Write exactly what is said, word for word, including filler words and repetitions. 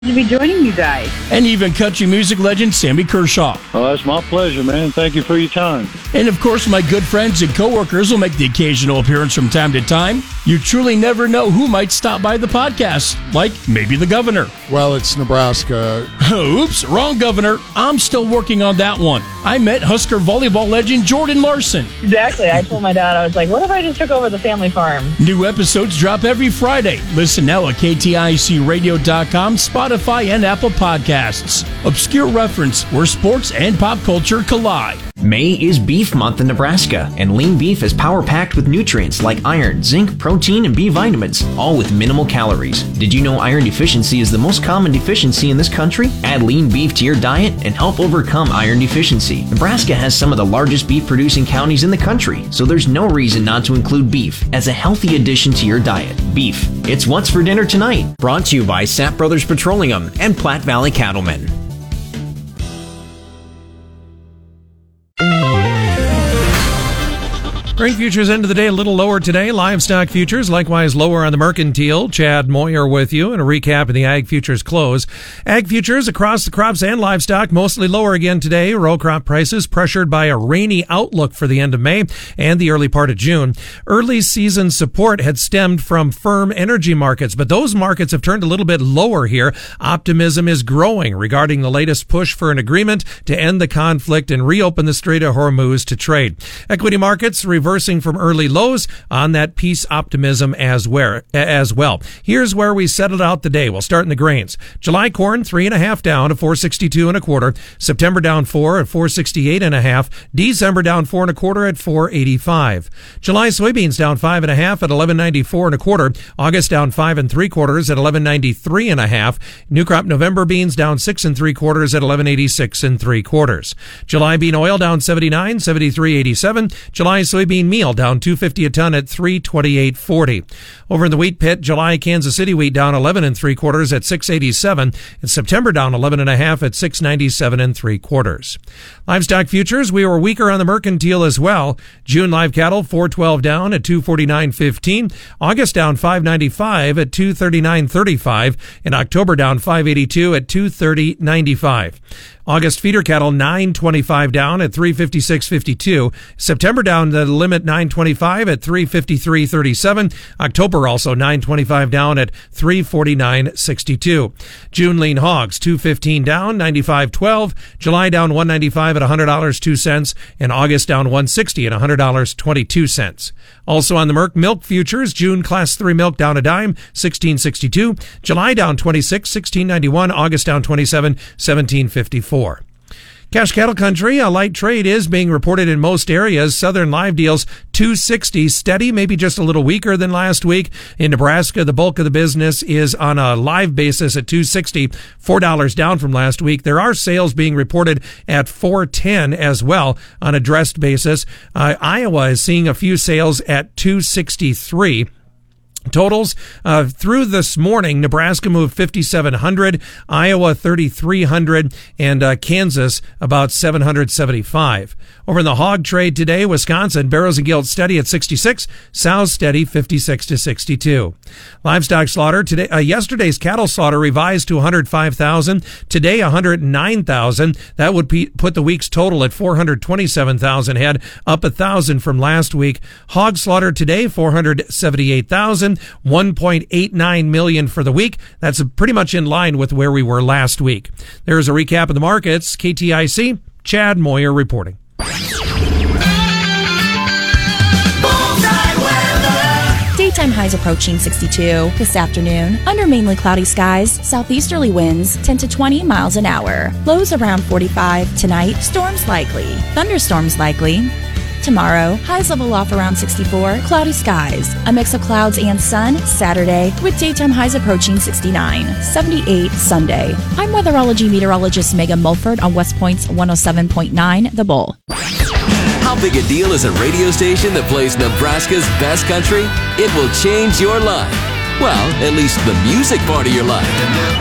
To be joining you guys. And even country music legend Sammy Kershaw. Oh, that's my pleasure, man. Thank you for your time. And of course, my good friends and coworkers will make the occasional appearance from time to time. You truly never know who might stop by the podcast, like maybe the governor. Well, it's Nebraska. Oops, wrong governor. I'm still working on that one. I met Husker volleyball legend Jordan Larson. Exactly. I told my dad, I was like, what if I just took over the family farm? New episodes drop every Friday. Listen now at K T I C radio dot com, Spotify, and Apple Podcasts. Obscure reference where sports and pop culture collide. May is Beef Month in Nebraska, and lean beef is power-packed with nutrients like iron, zinc, protein, and B vitamins, all with minimal calories. Did you know iron deficiency is the most common deficiency in this country? Add lean beef to your diet and help overcome iron deficiency. Nebraska has some of the largest beef-producing counties in the country, so there's no reason not to include beef as a healthy addition to your diet. Beef, it's what's for dinner tonight. Brought to you by Sapp Brothers Petroleum and Platte Valley Cattlemen. Grain futures end of the day a little lower today. Livestock futures likewise lower on the mercantile. Chad Moyer with you and a recap of the ag futures close. Ag futures across the crops and livestock mostly lower again today. Row crop prices pressured by a rainy outlook for the end of May and the early part of June. Early season support had stemmed from firm energy markets, but those markets have turned a little bit lower here. Optimism is growing regarding the latest push for an agreement to end the conflict and reopen the Strait of Hormuz to trade. Equity markets reversing from early lows on that peace optimism as well. As well. Here's where we settled out the day. We'll start in the grains. July corn, three and a half down at four sixty-two and a quarter. September down four at four sixty-eight and a half. December down four and a quarter at four eighty-five. July soybeans down five and a half at eleven ninety-four and a quarter. August down five and three quarters at eleven ninety-three and a half. New crop November beans down six and three quarters at eleven eighty-six and three quarters. July bean oil down seventy-nine, seventy-three eighty-seven. July soybean meal down two fifty a ton at three twenty-eight forty. Over in the wheat pit, July Kansas City wheat down eleven and three quarters at six eighty-seven, and September down eleven and a half at six ninety-seven and three quarters. Livestock futures, we were weaker on the mercantile as well. June live cattle four twelve down at two forty-nine fifteen. August down five ninety-five at two thirty-nine thirty-five, and October down five eighty-two at two thirty ninety-five. August feeder cattle nine twenty-five down at three fifty-six fifty-two. September down the limit nine twenty-five at three fifty-three thirty-seven. October also nine twenty-five down at three forty-nine sixty-two. June lean hogs two fifteen down, ninety-five twelve. July down one ninety-five at one hundred dollars and two cents, and August down one sixty at one hundred dollars and twenty-two cents. Also on the Merc milk futures, June class three milk down a dime, sixteen sixty-two. July down twenty-six, sixteen ninety-one. August down twenty-seven, seventeen fifty-four. Cash cattle country, a light trade is being reported in most areas. Southern live deals two sixty, steady, maybe just a little weaker than last week. In Nebraska, the bulk of the business is on a live basis at two sixty, four dollars down from last week. There are sales being reported at four ten as well on a dressed basis. Uh, Iowa is seeing a few sales at two sixty-three. Totals uh, through this morning, Nebraska moved fifty-seven hundred, Iowa thirty-three hundred, and uh, Kansas about seven hundred seventy-five. Over in the hog trade today, Wisconsin, barrows and gilts steady at sixty-six, sows steady fifty-six to sixty-two. Livestock slaughter today, uh, yesterday's cattle slaughter revised to one hundred five thousand, today one hundred nine thousand. That would pe- put the week's total at four hundred twenty-seven thousand head, up one thousand from last week. Hog slaughter today, four hundred seventy-eight thousand. one point eight nine million for the week. That's pretty much in line with where we were last week. There's a recap of the markets. K T I C, Chad Moyer reporting. Daytime highs approaching sixty-two. This afternoon, under mainly cloudy skies, southeasterly winds ten to twenty miles an hour. Lows around forty-five. Tonight, storms likely. Thunderstorms likely. Tomorrow, highs level off around sixty-four, cloudy skies. A mix of clouds and sun Saturday, with daytime highs approaching sixty-nine, seventy-eight Sunday. I'm weatherology meteorologist Megan Mulford on West Point's one oh seven point nine The Bull. How big a deal is a radio station that plays Nebraska's best country? It will change your life. Well, at least the music part of your life.